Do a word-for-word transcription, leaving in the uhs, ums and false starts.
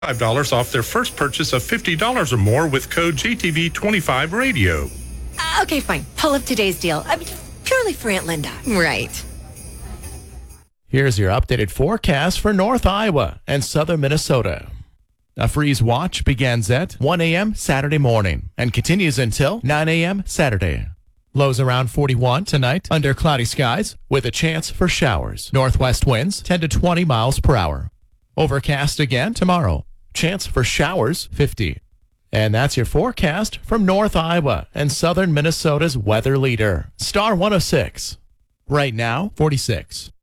five dollars off their first purchase of fifty dollars or more with code J T V twenty-five radio. Uh, okay, fine. Pull up today's deal. I mean, purely for Aunt Linda. Right. Here's your updated forecast for North Iowa and southern Minnesota. A freeze watch begins at one a.m. Saturday morning and continues until nine a.m. Saturday. Lows around forty-one tonight under cloudy skies with a chance for showers. Northwest winds ten to twenty miles per hour. Overcast again tomorrow. Chance for showers fifty. And that's your forecast from North Iowa and southern Minnesota's weather leader, Star one oh six. Right now, forty-six.